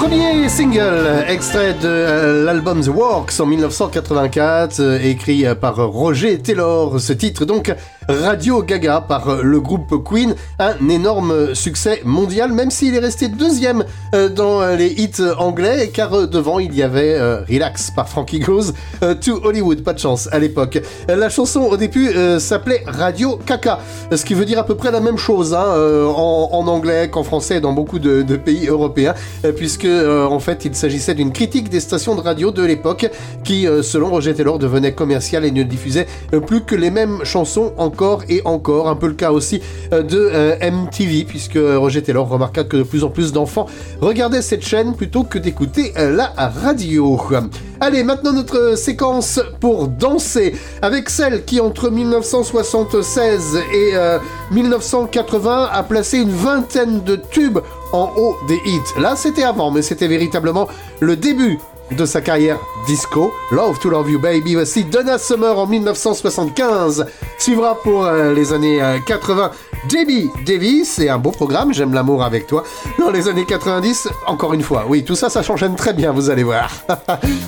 Premier single, extrait de l'album The Works en 1984, écrit par Roger Taylor. Ce titre donc, Radio Gaga par le groupe Queen, un énorme succès mondial, même s'il est resté deuxième dans les hits anglais, car devant il y avait Relax par Frankie Goes, To Hollywood, pas de chance à l'époque. La chanson au début s'appelait Radio Caca, ce qui veut dire à peu près la même chose en anglais qu'en français et dans beaucoup de pays européens, puisque en fait il s'agissait d'une critique des stations de radio de l'époque qui, selon Roger Taylor, devenaient commerciales et ne diffusaient plus que les mêmes chansons encore et encore. Un peu le cas aussi de MTV, puisque Roger Taylor remarqua que de plus en plus d'enfants regardaient cette chaîne plutôt que d'écouter la radio. Allez, maintenant notre séquence pour danser avec celle qui entre 1976 et 1980 a placé une vingtaine de tubes en haut des hits. Là c'était avant, mais c'était véritablement le début de sa carrière disco. Love to Love You Baby, voici Donna Summer en 1975. Suivra pour les années 80 Debbie Davis, et un beau programme, J'aime l'amour avec toi. Dans les années 90, encore une fois, oui, tout ça, ça s'enchaîne très bien, vous allez voir.